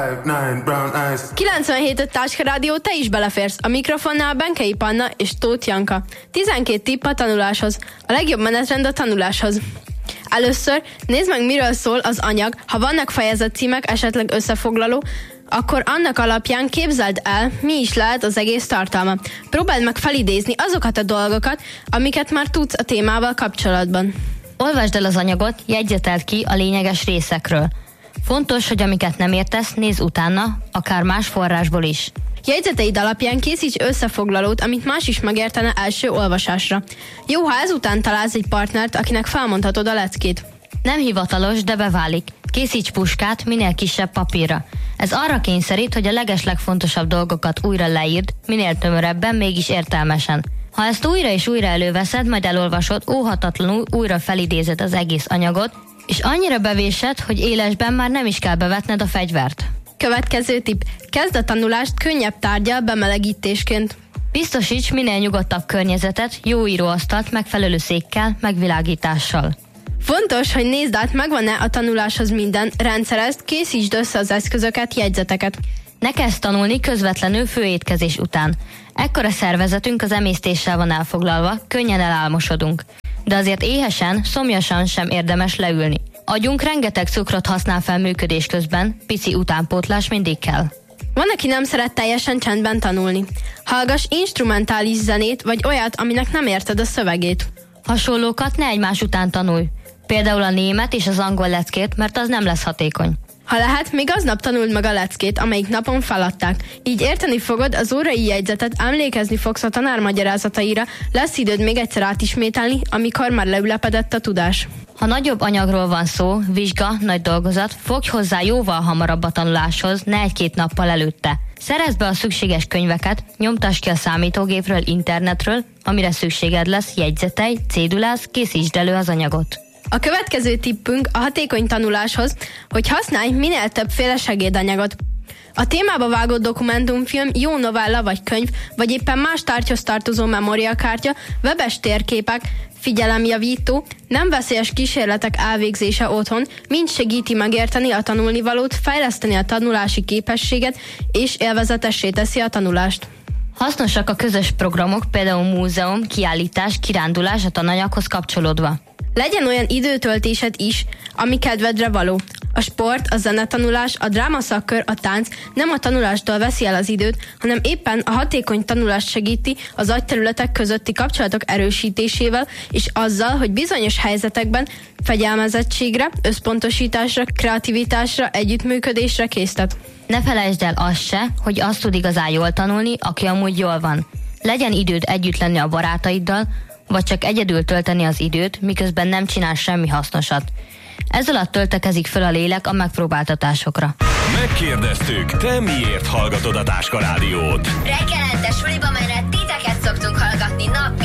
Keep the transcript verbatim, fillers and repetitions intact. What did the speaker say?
kilencvenhét öt Táska Rádió, te is beleférsz. A mikrofonnál Benkei Panna és Tóth Janka. tizenkét tipp a tanuláshoz. A legjobb menetrend a tanuláshoz. Először nézd meg, miről szól az anyag. Ha vannak fejezetcímek, esetleg összefoglaló, akkor annak alapján képzeld el, mi is lehet az egész tartalma. Próbáld meg felidézni azokat a dolgokat, amiket már tudsz a témával kapcsolatban. Olvasd el az anyagot, jegyzeteld ki a lényeges részekről. Fontos, hogy amiket nem értesz, nézz utána, akár más forrásból is. Jegyzeteid alapján készíts összefoglalót, amit más is megértene első olvasásra. Jó, ha ezután találsz egy partnert, akinek felmondhatod a leckét. Nem hivatalos, de beválik. Készíts puskát minél kisebb papírra. Ez arra kényszerít, hogy a legeslegfontosabb dolgokat újra leírd, minél tömörebben, mégis értelmesen. Ha ezt újra és újra előveszed, majd elolvasod, óhatatlanul újra felidézed az egész anyagot, és annyira bevésed, hogy élesben már nem is kell bevetned a fegyvert. Következő tipp. Kezd a tanulást könnyebb tárggyal bemelegítésként. Biztosíts minél nyugodtabb környezetet, jó íróasztalt, megfelelő székkel, megvilágítással. Fontos, hogy nézd át, megvan-e a tanuláshoz minden, rendszerezd, készítsd össze az eszközöket, jegyzeteket. Ne kezd tanulni közvetlenül főétkezés után. Ekkora szervezetünk az emésztéssel van elfoglalva, könnyen elálmosodunk. De azért éhesen, szomjasan sem érdemes leülni. Agyunk rengeteg cukrot használ fel működés közben, pici utánpótlás mindig kell. Van, aki nem szeret teljesen csendben tanulni. Hallgass instrumentális zenét, vagy olyat, aminek nem érted a szövegét. Hasonlókat ne egymás után tanulj. Például a német és az angol leckét, mert az nem lesz hatékony. Ha lehet, még aznap tanuld meg a leckét, amelyik napon feladták. Így érteni fogod az órai jegyzetet, emlékezni fogsz a tanár magyarázataira, lesz időd még egyszer átismételni, amikor már leülepedett a tudás. Ha nagyobb anyagról van szó, vizsga, nagy dolgozat, fogj hozzá jóval hamarabb a tanuláshoz, ne egy-két nappal előtte. Szerezd be a szükséges könyveket, nyomtass ki a számítógépről, internetről, amire szükséged lesz, jegyzetelj, cédulázz, készítsd elő az anyagot. A következő tippünk a hatékony tanuláshoz, hogy használj minél többféle segédanyagot. A témába vágott dokumentumfilm, jó novella vagy könyv, vagy éppen más tárgyhoz tartozó memóriakártya, webes térképek, figyelemjavító, nem veszélyes kísérletek elvégzése otthon mind segíti megérteni a tanulnivalót, fejleszteni a tanulási képességet és élvezetessé teszi a tanulást. Hasznosak a közös programok, például múzeum, kiállítás, kirándulás a tananyaghoz kapcsolódva. Legyen olyan időtöltésed is, ami kedvedre való. A sport, a zenetanulás, a drámaszakkör, a tánc nem a tanulástól veszi el az időt, hanem éppen a hatékony tanulást segíti az agyterületek közötti kapcsolatok erősítésével, és azzal, hogy bizonyos helyzetekben fegyelmezettségre, összpontosításra, kreativitásra, együttműködésre késztet. Ne felejtsd el azt se, hogy azt tud igazán jól tanulni, aki amúgy jól van. Legyen időd együtt lenni a barátaiddal, vagy csak egyedül tölteni az időt, miközben nem csinál semmi hasznosat. Ez alatt töltekezik föl a lélek a megpróbáltatásokra. Megkérdeztük, te miért hallgatod a Táska Rádiót? Reggelente suliba menet titeket szoktunk hallgatni nap